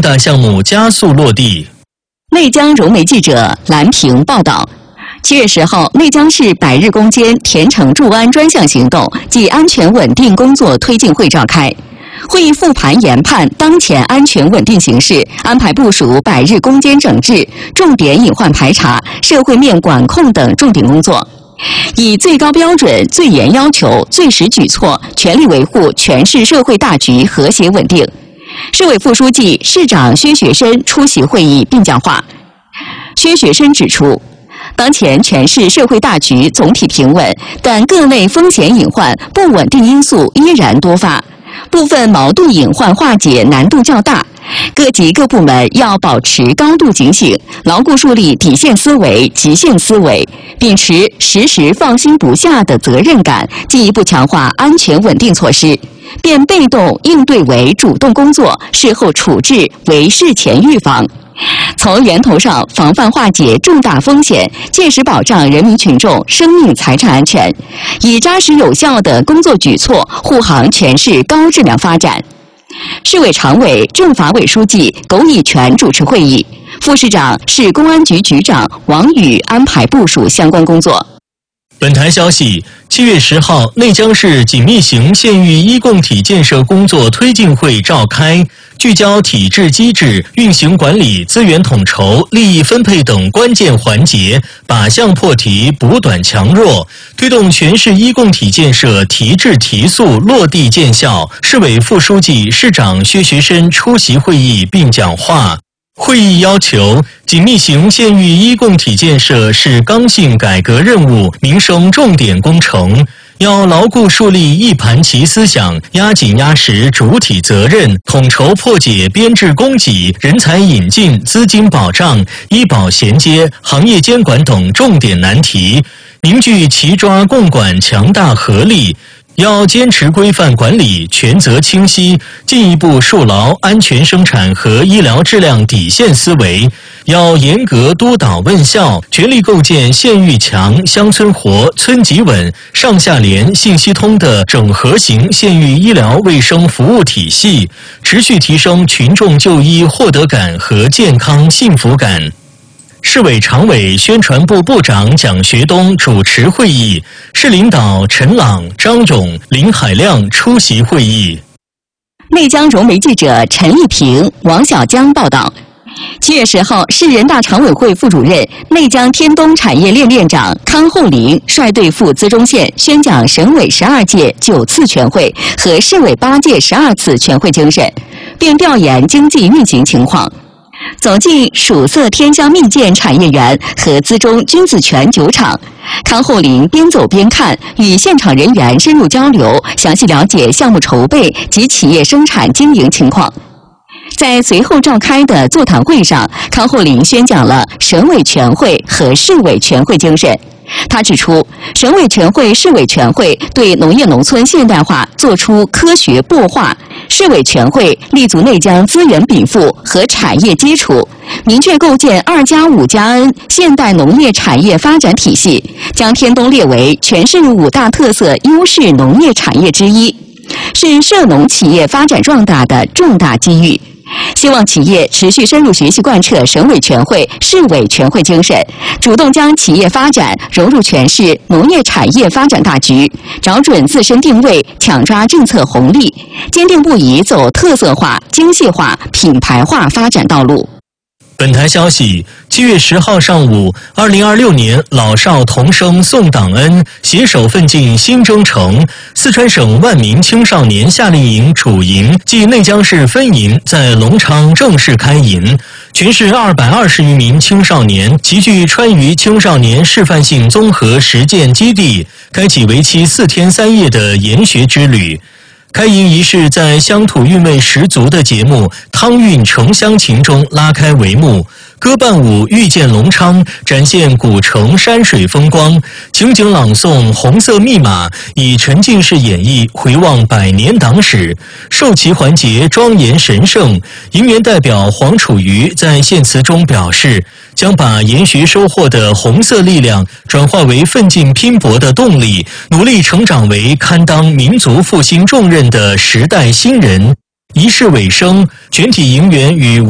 大项目加速落地。 内江融媒记者兰平报道。7月10号，内江市百日攻坚田城助安专项行动暨安全稳定工作推进会召开。会议复盘研判当前安全稳定形势，安排部署百日攻坚整治、重点隐患排查、社会面管控等重点工作，以最高标准、最严要求、最实举措，全力维护全市社会大局和谐稳定。市委副书记、市长薛学深出席会议并讲话。薛学深指出，当前全市社会大局总体平稳，但各类风险隐患、不稳定因素依然多发，部分矛盾隐患化解难度较大。各级各部门要保持高度警醒，牢固树立底线思维、极限思维，秉持时时放心不下的责任感，进一步强化安全稳定措施，变被动应对为主动工作，事后处置为事前预防。从源头上防范化解重大风险，切实保障人民群众生命财产安全，以扎实有效的工作举措护航全市高质量发展。市委常委、政法委书记苟以权主持会议，副市长、市公安局局长王宇安排部署相关工作。 本台消息，7月10号，内江市紧密型县域一共体建设工作推进会召开，聚焦体制机制、运行管理、资源统筹、利益分配等关键环节，靶向破题，补短强弱，推动全市一共体建设提质提速落地见效。市委副书记、市长薛学深出席会议并讲话。会议要求，紧密型县域一共体建设是刚性改革任务、民生重点工程，要牢固树立一盘棋思想，压紧压实主体责任，统筹破解编制供给、人才引进、资金保障、医保衔接、行业监管等重点难题，凝聚齐抓共管强大合力。要坚持规范管理、权责清晰，进一步树牢安全生产和医疗质量底线思维。要严格督导问效，全力构建县域强、乡村活、村级稳、上下联、信息通的整合型县域医疗卫生服务体系，持续提升群众就医获得感和健康幸福感。市委常委、宣传部部长蒋学东主持会议，市领导陈朗、张勇、林海亮出席会议。 内江融媒记者陈丽萍、王小江报道。7月10号，市人大常委会副主任、内江天东产业链链长康厚林率队赴资中县宣讲省委12届9次全会和市委8届12次全会精神，并调研经济运行情况。走进曙色天香蜜饯产业园和资中君子泉酒厂，康厚林边走边看，与现场人员深入交流，详细了解项目筹备及企业生产经营情况。在随后召开的座谈会上，康厚林宣讲了省委全会和市委全会精神。他指出，省委全会、市委全会对农业农村现代化作出科学擘画，市委全会立足内江资源禀赋和产业基础，明确构建2+5+N 现代农业产业发展体系，将天东列为全市5大特色优势农业产业之一，是涉农企业发展壮大的重大机遇。希望企业持续深入学习贯彻省委全会、市委全会精神，主动将企业发展融入全市农业产业发展大局，找准自身定位，抢抓政策红利，坚定不移走特色化、精细化、品牌化发展道路。 本台消息，7月10号上午，2026年老少同生送党恩，携手奋进新征程。四川省万名青少年夏令营主营暨内江市分营在隆昌正式开营，全市220余名青少年齐聚川渝青少年示范性综合实践基地，开启为期4天3夜的研学之旅。开营仪式在乡土韵味十足的节目《汤韵城乡情》中拉开帷幕，歌伴舞遇见隆昌，展现古城山水风光；情景朗诵《红色密码》，以沉浸式演绎回望100年党史。授旗环节庄严神圣，营员代表黄楚瑜在献词中表示，将把研学收获的红色力量转化为奋进拼搏的动力，努力成长为堪当民族复兴重任的时代新人。仪式尾声，全体营员与